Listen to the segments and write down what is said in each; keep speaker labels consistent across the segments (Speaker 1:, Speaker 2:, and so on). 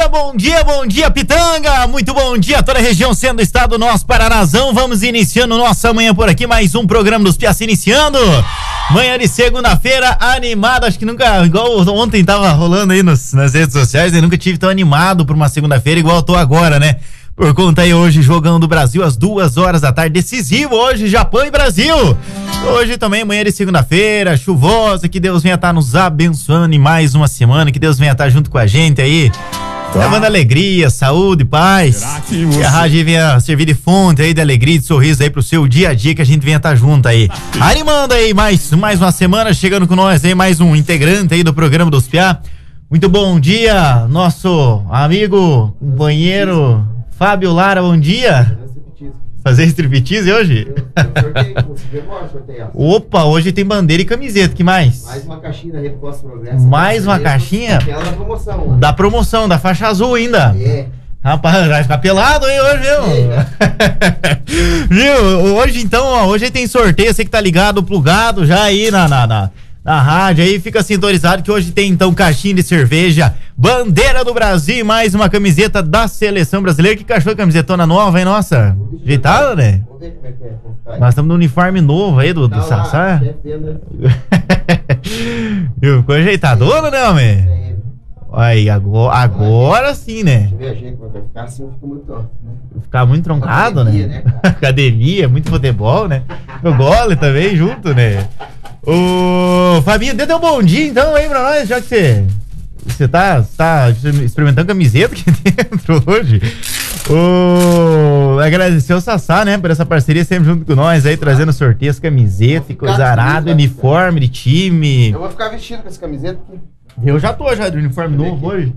Speaker 1: bom dia, Pitanga, muito bom dia a toda a região centro do estado do nosso Paranazão. Vamos iniciando nossa manhã por aqui, mais um programa dos Piá iniciando. Manhã de segunda-feira, animado, acho que nunca, igual ontem tava rolando aí nas redes sociais, eu nunca tive tão animado por uma segunda-feira igual eu tô agora, né? Por conta aí hoje, jogão do Brasil às 2h da tarde, decisivo hoje, Japão e Brasil. Hoje também, manhã de segunda-feira, chuvosa, que Deus venha estar nos abençoando em mais uma semana, que Deus venha estar junto com a gente aí, levando alegria, saúde, paz, que a rádio venha servir de fonte aí de alegria e de sorriso aí pro seu dia a dia, que a gente venha estar junto aí. Animando aí mais uma semana, chegando com nós aí, mais um integrante aí do programa dos Piá. Muito bom dia, nosso amigo, companheiro Fábio Lara, bom dia. Fazer striptease hoje? Opa, hoje tem bandeira e camiseta, que mais? Mais uma caixinha da Rede Pós-Progresso. Mais uma caixinha? Aquela da promoção. Da promoção, da faixa azul ainda. É. Rapaz, vai ficar pelado aí hoje, viu? Viu? Hoje então, ó, hoje tem sorteio, você que tá ligado, plugado já aí na rádio aí, fica sintonizado que hoje tem então caixinha de cerveja, bandeira do Brasil e mais uma camiseta da seleção brasileira. Que cachorro, camisetona nova, hein, nossa? Ajeitada, né? Nós estamos no uniforme novo aí do Sassá. Viu? Ficou ajeitadona, né, homem? Aí, agora sim, né? Vai ficar assim, ficar muito troncado, né? Academia, muito futebol, né? No gole também, junto, né? Ô, Fabinho, dê um bom dia então aí pra nós, já que você tá experimentando camiseta aqui dentro hoje. Agradecer o Sassá, né, por essa parceria sempre junto com nós aí, trazendo sorteios, camiseta, coisa arada, uniforme de time.
Speaker 2: Eu vou ficar vestido com essa camiseta aqui.
Speaker 1: Eu já tô de uniforme novo hoje.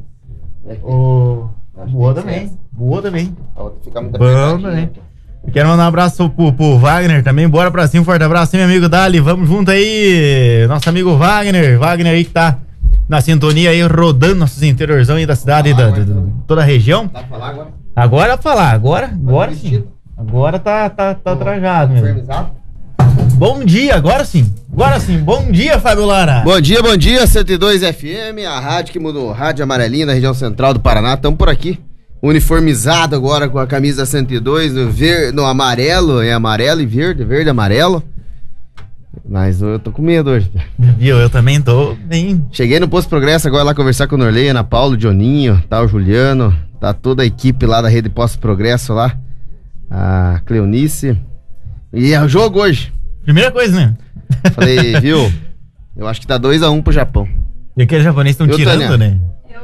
Speaker 1: Boa também.
Speaker 2: Fica muito
Speaker 1: bom, né? Quero mandar um abraço pro Wagner também, bora pra cima, um forte abraço, meu amigo Dali, vamos junto aí, nosso amigo Wagner aí que tá na sintonia aí, rodando nossos interiorzão aí da cidade, de toda a região. Dá pra falar agora? Agora dá pra falar, agora sim, agora tá trajado mesmo. Bom dia, agora sim, bom dia, Fábio Lara.
Speaker 2: Bom dia, 102 FM, a rádio que mudou, rádio amarelinha da região central do Paraná, estamos por aqui. Uniformizado agora com a camisa 102 no amarelo, é amarelo e verde e amarelo. Mas eu tô com medo hoje.
Speaker 1: Viu, eu também tô bem.
Speaker 2: Cheguei no Posto Progresso agora lá conversar com o Norley, Ana Paulo, Dioninho, tá o Juliano, tá toda a equipe lá da Rede Posto Progresso lá, a Cleonice. E é o jogo hoje.
Speaker 1: Primeira coisa, né?
Speaker 2: Falei, viu, eu acho que tá 2-1 pro Japão.
Speaker 1: E aqueles japoneses estão tirando, né?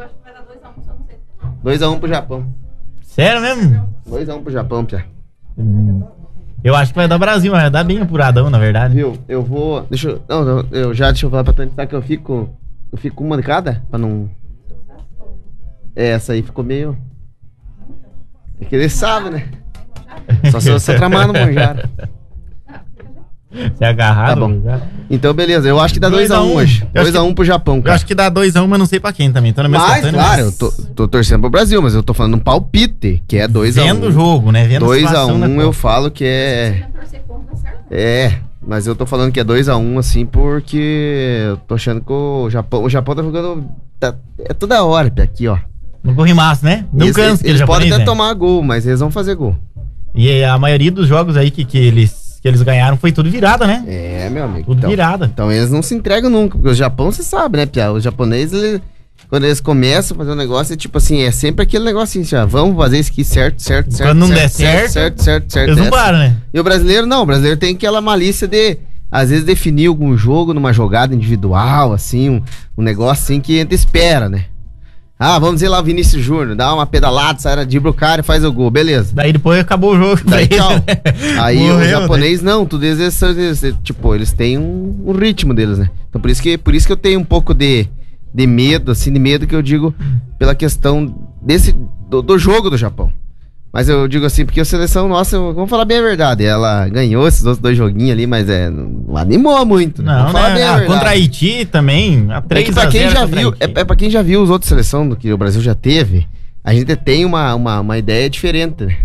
Speaker 2: 2-1 pro Japão.
Speaker 1: Sério mesmo?
Speaker 2: 2-1 pro Japão, Pia.
Speaker 1: Eu acho que vai dar Brasil, vai dar bem apuradão, na verdade.
Speaker 2: Viu, eu vou... Deixa eu falar pra tu, que eu fico com uma de cada, pra não... Essa aí ficou meio... É que ele sabe, né? Só se você tramar no Monjara.
Speaker 1: Você é agarrado.
Speaker 2: Tá bom. Então, beleza. Eu acho que dá 2-1 hoje. 2-1 pro Japão, cara.
Speaker 1: Eu acho que dá 2-1, mas não sei pra quem também. Tô na
Speaker 2: mas, claro, eu tô torcendo pro Brasil, mas eu tô falando um palpite, que é 2-1.
Speaker 1: Vendo o jogo, né? Vendo
Speaker 2: 2-1 eu falo que é... Mas eu tô falando que é 2-1, assim, porque eu tô achando que o Japão tá jogando... É toda hora, aqui, ó.
Speaker 1: No corrimaço, né? Não cansa.
Speaker 2: Eles podem até tomar gol, mas eles vão fazer gol.
Speaker 1: E a maioria dos jogos aí que eles ganharam foi tudo virada, né?
Speaker 2: É, meu amigo.
Speaker 1: Tudo virada.
Speaker 2: Então eles não se entregam nunca, porque o Japão, você sabe, né, Pia? Os japoneses, quando eles começam a fazer um negócio, é tipo assim, é sempre aquele negocinho assim, ó, vamos fazer isso aqui certo.
Speaker 1: Quando não der certo, eles não param, né?
Speaker 2: E o brasileiro não, o brasileiro tem aquela malícia de, às vezes, definir algum jogo numa jogada individual, assim, um negócio assim que a gente espera, né? Ah, vamos dizer lá o Vinícius Júnior, dá uma pedalada, sai, dribla o cara e faz o gol, beleza.
Speaker 1: Daí depois acabou o jogo.
Speaker 2: Daí tchau. Aí o japonês não, tudo eles tipo, eles têm um ritmo deles, né? Então por isso que eu tenho um pouco de medo, assim, de medo que eu digo pela questão do jogo do Japão. Mas eu digo assim, porque a seleção nossa, vamos falar bem a verdade, ela ganhou esses outros 2 joguinhos ali, mas não animou muito.
Speaker 1: Não, né? Contra a Haiti também, a 3
Speaker 2: é que pra quem já viu, pra quem já viu os outros seleções do que o Brasil já teve, a gente tem uma ideia diferente, né?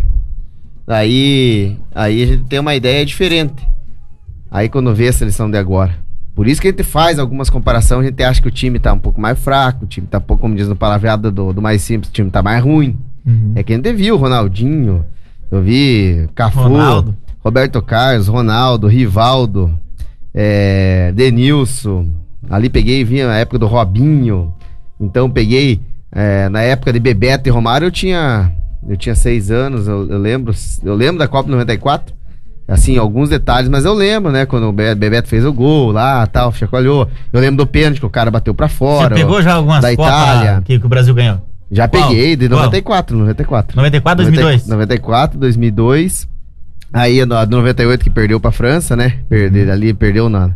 Speaker 2: Aí a gente tem uma ideia diferente. Aí quando vê a seleção de agora, Por isso que a gente faz algumas comparações, a gente acha que o time tá um pouco mais fraco, o time tá um pouco, como diz no palavreado do mais simples, o time tá mais ruim. É que a gente viu Ronaldinho, eu vi Cafu, Ronaldo, Roberto Carlos, Ronaldo, Rivaldo, Denilson, ali vinha na época do Robinho, então peguei, na época de Bebeto e Romário, eu tinha 6 anos, eu lembro da Copa 94, assim, alguns detalhes, mas eu lembro, né, quando o Bebeto fez o gol lá, tal, chacoalhou. Eu lembro do pênalti que o cara bateu pra fora.
Speaker 1: Você pegou já algumas
Speaker 2: da Itália
Speaker 1: que o Brasil ganhou?
Speaker 2: Já peguei, de 94, 94.
Speaker 1: 94, 2002?
Speaker 2: 94, 2002. Aí, a 98 que perdeu pra França, né, perdeu na...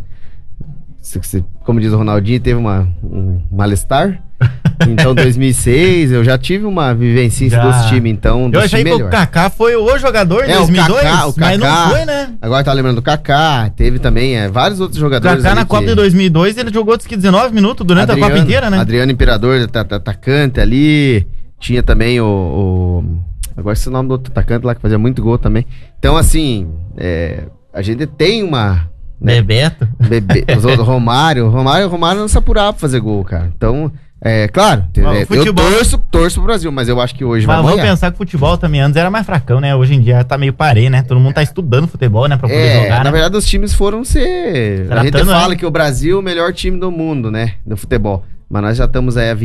Speaker 2: Como diz o Ronaldinho, teve um mal-estar. Então, 2006, eu já tive uma vivência desse time, então...
Speaker 1: Eu achei que o Kaká foi o jogador em 2002,
Speaker 2: o Kaká,
Speaker 1: mas não foi, né?
Speaker 2: Agora tá lembrando do Kaká, teve também vários outros jogadores.
Speaker 1: O Kaká na Copa de 2002, ele jogou 19 minutos durante a Copa inteira, né?
Speaker 2: Adriano Imperador, atacante ali. Tinha também agora esse é o nome do outro atacante lá, que fazia muito gol também. Então, assim, a gente tem uma...
Speaker 1: Né? Bebeto.
Speaker 2: Os outros, Romário não se apurava pra fazer gol, cara. Então... claro, futebol, eu torço pro Brasil, mas eu acho que hoje
Speaker 1: vamos pensar que o futebol também antes era mais fracão, né? Hoje em dia tá meio parei, né? Todo mundo tá estudando futebol, né? Pra poder jogar,
Speaker 2: na verdade os times foram ser... A gente fala que o Brasil é o melhor time do mundo, né? No futebol. Mas nós já estamos aí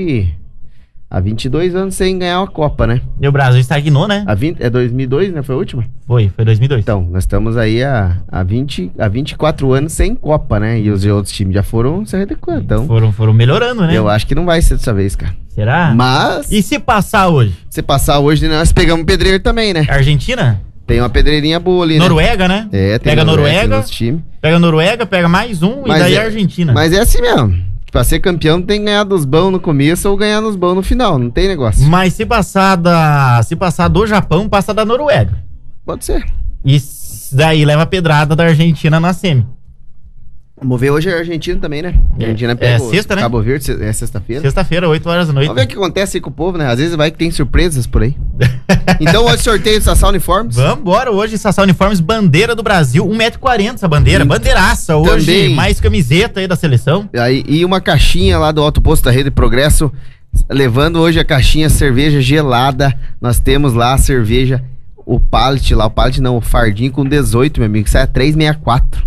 Speaker 2: há 22 anos sem ganhar uma Copa, né?
Speaker 1: E o Brasil estagnou, né?
Speaker 2: 2002, né? Foi a última?
Speaker 1: Foi 2002.
Speaker 2: Então, nós estamos aí há 24 anos sem Copa, né? E os outros times já foram se adequando. Então,
Speaker 1: foram melhorando, né?
Speaker 2: Eu acho que não vai ser dessa vez, cara.
Speaker 1: Será?
Speaker 2: Mas...
Speaker 1: E se passar hoje?
Speaker 2: Se passar hoje, nós pegamos pedreiro também, né?
Speaker 1: Argentina?
Speaker 2: Tem uma pedreirinha boa ali,
Speaker 1: Noruega, né?
Speaker 2: Pega
Speaker 1: a Noruega, pega a Noruega, pega mais um e daí a Argentina.
Speaker 2: Mas é assim mesmo. Pra ser campeão tem que ganhar dos bons no começo ou ganhar nos bons no final, não tem negócio.
Speaker 1: Mas se passar do Japão, passa da Noruega.
Speaker 2: Pode ser.
Speaker 1: E daí leva a pedrada da Argentina na semi.
Speaker 2: Vamos ver hoje a Argentina também, né? A Argentina pega
Speaker 1: sexta, né?
Speaker 2: Cabo Verde, é sexta-feira.
Speaker 1: Sexta-feira, 8 horas da noite.
Speaker 2: Vamos ver o que acontece aí com o povo, né? Às vezes vai que tem surpresas por aí. Então hoje sorteio do Sassá Uniformes.
Speaker 1: Vamos embora, hoje Sassá Uniformes, bandeira do Brasil, 1,40 m essa bandeira, bandeiraça hoje, também, mais camiseta aí da seleção.
Speaker 2: E uma caixinha lá do Alto Posto da Rede Progresso, levando hoje a caixinha cerveja gelada. Nós temos lá a cerveja... O pallet lá, o fardinho com 18, meu amigo, sai a 364.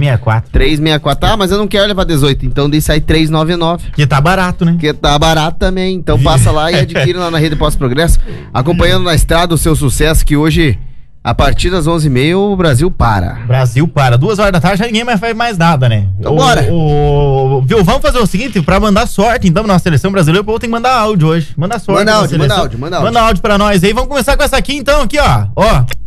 Speaker 2: 364. Ah, mas eu não quero levar 18, então daí sai 399.
Speaker 1: Que tá barato, né?
Speaker 2: Que tá barato também, então passa lá e adquire lá na Rede Pós Progresso, acompanhando na estrada o seu sucesso, que hoje, a partir das 11h30, o Brasil para.
Speaker 1: 2 horas da tarde já ninguém mais faz mais nada, né?
Speaker 2: Então bora!
Speaker 1: Viu, vamos fazer o seguinte, pra mandar sorte, então, na seleção brasileira, o povo tem que mandar áudio hoje. Manda sorte.
Speaker 2: Manda áudio.
Speaker 1: Manda áudio pra nós aí. Vamos começar com essa aqui, então, aqui, ó.